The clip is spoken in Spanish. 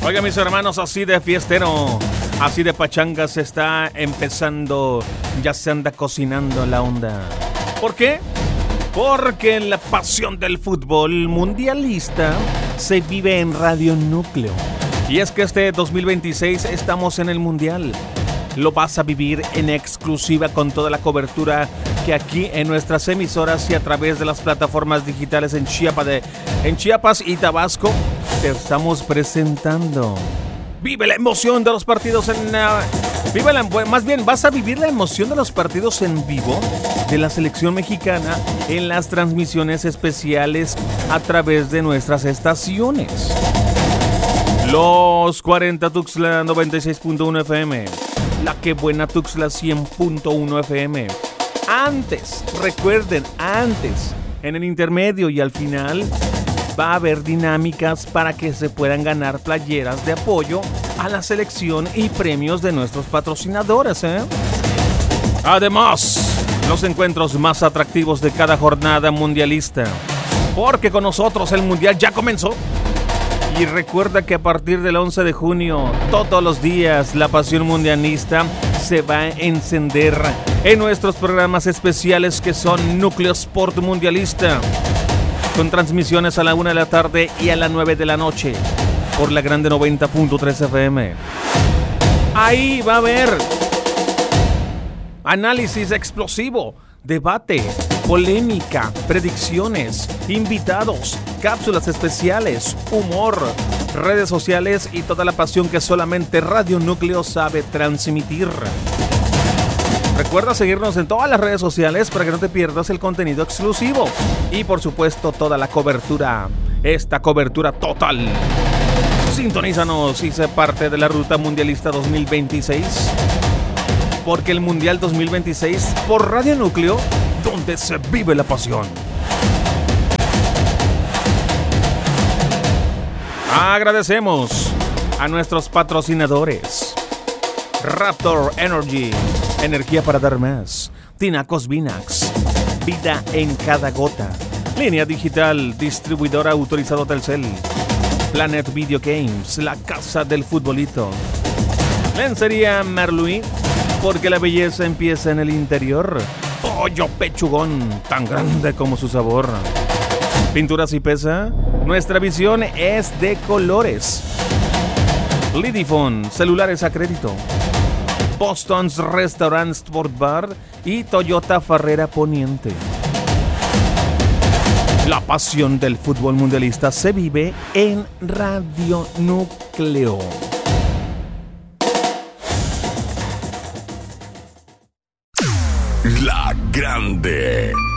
Oiga, mis hermanos, así de fiestero, así de pachanga se está empezando, ya se anda cocinando la onda. ¿Por qué? Porque la pasión del fútbol mundialista se vive en Radio Núcleo. Y es que este 2026 estamos en el Mundial. Lo vas a vivir en exclusiva con toda la cobertura que aquí en nuestras emisoras y a través de las plataformas digitales en Chiapas y Tabasco te estamos presentando. Vive la emoción de los partidos vas a vivir la emoción de los partidos en vivo de la selección mexicana en las transmisiones especiales a través de nuestras estaciones. Los 40 Tuxtla 96.1 FM, La Que Buena Tuxtla 100.1 FM. Recuerden, en el intermedio y al final va a haber dinámicas para que se puedan ganar playeras de apoyo a la selección y premios de nuestros patrocinadores, Además, los encuentros más atractivos de cada jornada mundialista. Porque con nosotros el Mundial ya comenzó. Y recuerda que a partir del 11 de junio, todos los días, la pasión mundialista se va a encender en nuestros programas especiales que son Núcleo Sport Mundialista, con transmisiones a la 1 de la tarde y a las 9 de la noche por la grande 90.3 FM. Ahí va a haber análisis explosivo, debate, polémica, predicciones, invitados, cápsulas especiales, humor, redes sociales y toda la pasión que solamente Radio Núcleo sabe transmitir. Recuerda seguirnos en todas las redes sociales para que no te pierdas el contenido exclusivo y por supuesto toda la cobertura, esta cobertura total. Sintonízanos y sé parte de la Ruta Mundialista 2026, porque el Mundial 2026 por Radio Núcleo, donde se vive la pasión. Agradecemos a nuestros patrocinadores: Raptor Energy, energía para dar más; Tinacos Vinax, vida en cada gota; Línea Digital, distribuidora autorizado Telcel; Planet Video Games, la casa del futbolito; Lencería Merluí, porque la belleza empieza en el interior; Pollo Pechugón, tan grande como su sabor; Pinturas y Pesa, nuestra visión es de colores; Lidifone, celulares a crédito; Boston's Restaurant Sport Bar y Toyota Farrera Poniente. La pasión del fútbol mundialista se vive en Radio Núcleo. La Grande.